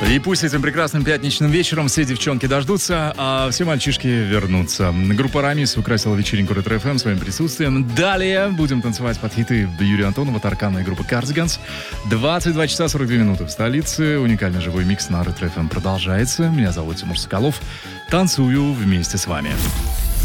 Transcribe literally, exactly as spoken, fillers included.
И пусть этим прекрасным пятничным вечером все девчонки дождутся, а все мальчишки вернутся. Группа «Рамис» украсила вечеринку Ретро-эф эм своим присутствием. Далее будем танцевать под хиты Юрия Антонова, Таркана и группы «Кардиганс». двадцать два часа сорок две минуты в столице. Уникальный живой микс на Ретро-эф эм продолжается. Меня зовут Тимур Соколов. Танцую вместе с вами.